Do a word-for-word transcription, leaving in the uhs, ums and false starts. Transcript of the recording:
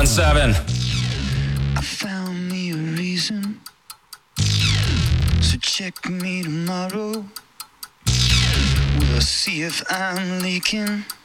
one seven. I found me a reason, so check me tomorrow. We'll see if I'm leaking.